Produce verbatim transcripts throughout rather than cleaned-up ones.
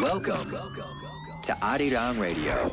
Welcome to Arirang Radio.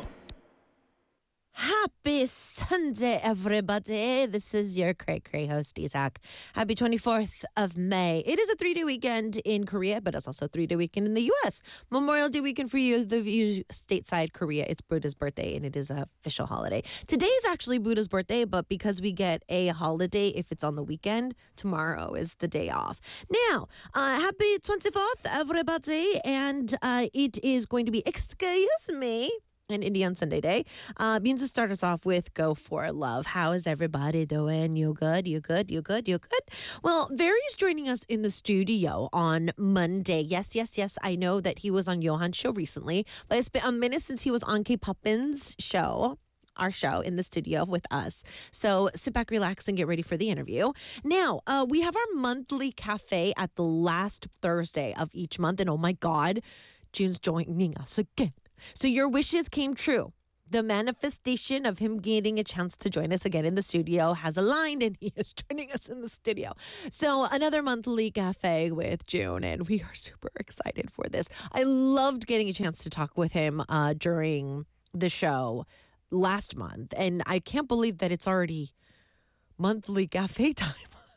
Happy Sunday, everybody. This is your Cray Cray host, Isaac. Happy twenty-fourth of May. It is a three-day weekend in Korea, but it's also a three-day weekend in the U S. Memorial Day weekend for you, the view stateside Korea. It's Buddha's birthday, and it is an official holiday. Today is actually Buddha's birthday, but because we get a holiday if it's on the weekend, tomorrow is the day off. Now, uh, happy twenty-fourth, everybody, and uh, it is going to be, excuse me, an Indian Sunday day. Uh, means to start us off with Go For Love. How is everybody doing? You good? You good? You good? You good? Well, Vary's joining us in the studio on Monday. Yes, yes, yes. I know that he was on Johan's show recently, but it's been a minute since he was on K-Poppin's show. Our show in the studio with us. So sit back, relax, and get ready for the interview. Now, uh, we have our monthly cafe at the last Thursday of each month. And oh my God, June's joining us again. So your wishes came true. The manifestation of him getting a chance to join us again in the studio has aligned, and he is joining us in the studio. So another monthly cafe with June, and we are super excited for this. I loved getting a chance to talk with him uh, during the show last month, and I can't believe that it's already monthly cafe time.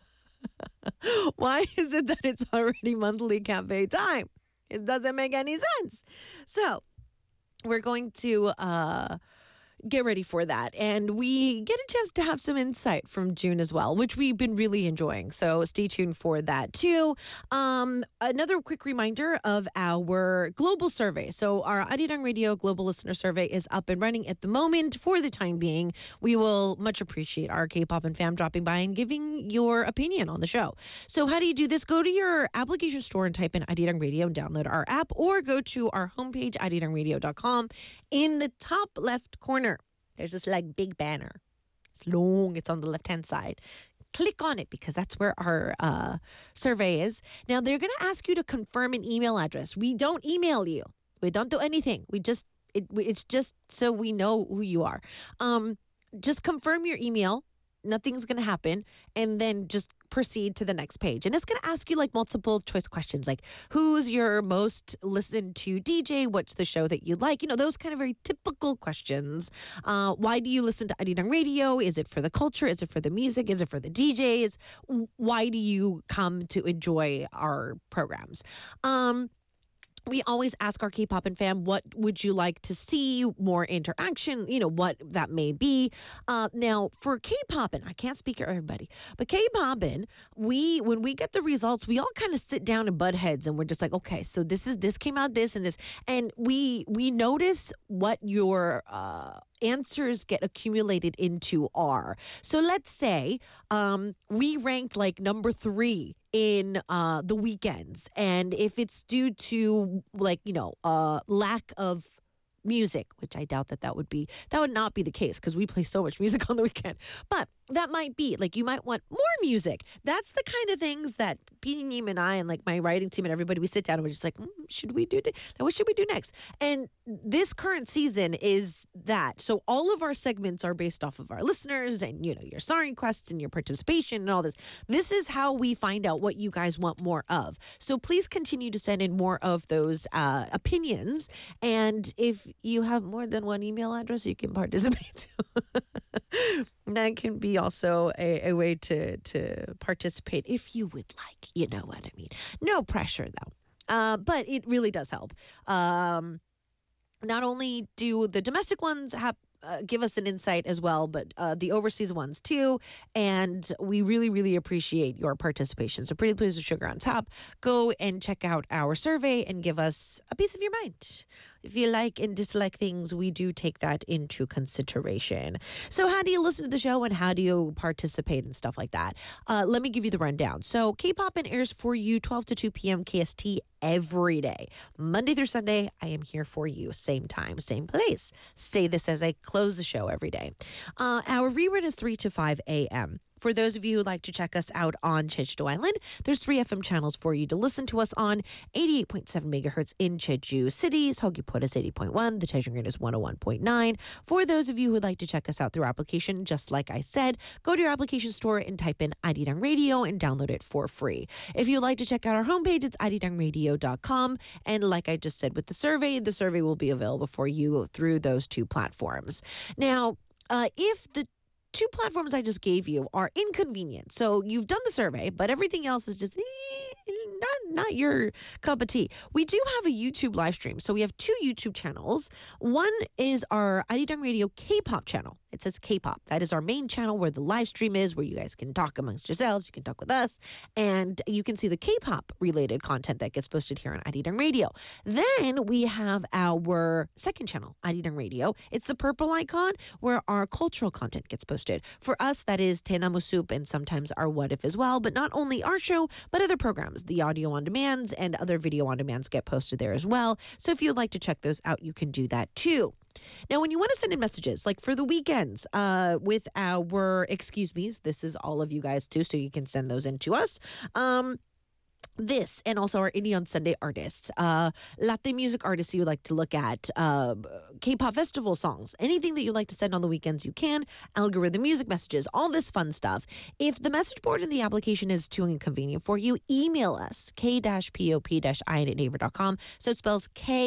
Why is it that it's already monthly cafe time? It doesn't make any sense. So we're going to uh, get ready for that. And we get a chance to have some insight from June as well, which we've been really enjoying. So stay tuned for that too. Um, another quick reminder of our global survey. So our Arirang Radio Global Listener Survey is up and running at the moment. For the time being, we will much appreciate our K-pop and fam dropping by and giving your opinion on the show. So how do you do this? Go to your application store and type in Arirang Radio and download our app, or go to our homepage, arirang radio dot com. In the top left corner, there's this like big banner. It's long. It's on the left-hand side. Click on it because that's where our uh, survey is. Now, they're going to ask you to confirm an email address. We don't email you. We don't do anything. We just, it, it's just so we know who you are. Um, just confirm your email. Nothing's going to happen. And then just proceed to the next page. And it's going to ask you like multiple choice questions, like who's your most listened to D J? What's the show that you like? You know, those kind of very typical questions. Uh, why do you listen to Arirang Radio? Is it for the culture? Is it for the music? Is it for the D Js? Why do you come to enjoy our programs? Um, We always ask our K-pop and fam, what would you like to see? More interaction, you know, what that may be. Uh, now, for K-pop, and I can't speak for everybody, but K-pop, we when we get the results, we all kind of sit down and butt heads, and we're just like, okay, so this is this came out this and this, and we we notice what your uh, answers get accumulated into are. So let's say um, we ranked like number three in uh, the weekends. And if it's due to like, you know, uh, lack of music, which I doubt that that would be, that would not be the case because we play so much music on the weekend. But that might be like, you might want more music. That's the kind of things that P-Nim and I and like my writing team and everybody, we sit down and we're just like, mm, should we do, th- now what should we do next? And this current season is that. So all of our segments are based off of our listeners and, you know, your song requests and your participation and all this. This is how we find out what you guys want more of. So please continue to send in more of those uh, opinions. And if you have more than one email address, you can participate. That can be also a, a way to, to participate if you would like. You know what I mean? No pressure, though. Uh, but it really does help. Um, not only do the domestic ones have Uh, give us an insight as well, but uh, the overseas ones too. And we really, really appreciate your participation. So Pretty Please with Sugar on Top, go and check out our survey and give us a piece of your mind. If you like and dislike things, we do take that into consideration. So how do you listen to the show and how do you participate and stuff like that? Uh, let me give you the rundown. So K-Pop and airs for you twelve to two p.m. K S T every day. Monday through Sunday, I am here for you. Same time, same place. Say this as I close the show every day. Uh, our rerun is three to five a.m. for those of you who like to check us out on Jeju Island, there's three F M channels for you to listen to us on. eighty-eight point seven megahertz in Jeju City. Seogwipo is eighty point one. The Daejungan is one oh one point nine. For those of you who would like to check us out through our application, just like I said, go to your application store and type in Arirang Radio and download it for free. If you'd like to check out our homepage, it's arirang radio dot com. And like I just said with the survey, the survey will be available for you through those two platforms. Now, uh, if the two platforms I just gave you are inconvenient, so you've done the survey, but everything else is just eh, not, not your cup of tea. We do have a YouTube live stream. So we have two YouTube channels. One is our Arirang Radio K-pop channel. It says K-pop. That is our main channel where the live stream is, where you guys can talk amongst yourselves. You can talk with us. And you can see the K-pop related content that gets posted here on Arirang Radio. Then we have our second channel, Arirang Radio. It's the purple icon where our cultural content gets posted. For us, that is Tenamu Soup and sometimes our What If as well. But not only our show, but other programs. The audio on demands and other video on demands get posted there as well. So if you'd like to check those out, you can do that too. Now, when you want to send in messages, like for the weekends uh, with our excuse me's, this is all of you guys too, so you can send those in to us. Um, This and also our Indie on Sunday artists, uh, Latte music artists you would like to look at, uh, K-pop festival songs, anything that you like to send on the weekends, you can. Algorithm music messages, all this fun stuff. If the message board in the application is too inconvenient for you, email us, k-pop-in at naver dot com. So it spells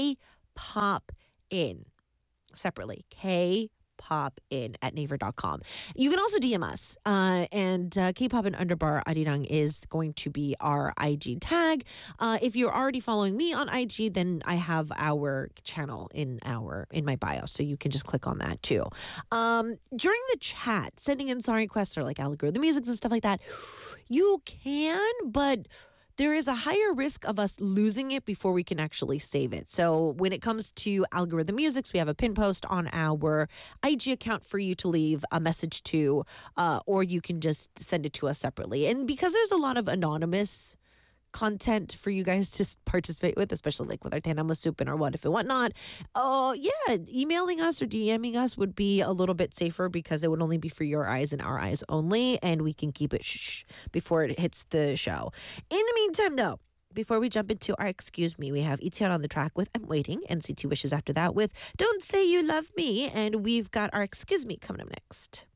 K-pop in separately, K Pop in at naver dot com. You can also D M us, uh, and uh, K-pop in underbar Arirang is going to be our I G tag. Uh, if you're already following me on I G, then I have our channel in our in my bio, so you can just click on that too. Um, during the chat, sending in song requests or like algorithm music and stuff like that, you can, but there is a higher risk of us losing it before we can actually save it. So when it comes to algorithm musics, we have a pin post on our I G account for you to leave a message to, uh, or you can just send it to us separately. And because there's a lot of anonymous content for you guys to participate with, especially like with our Tenamu Soup and our What If and whatnot, oh uh, yeah, emailing us or DMing us would be a little bit safer because it would only be for your eyes and our eyes only, and we can keep it shh before it hits the show. In the meantime, though, before we jump into our excuse me, we have Itaewon on the track with I'm Waiting, and C two Wishes after that with Don't Say You Love Me, and we've got our excuse me coming up next.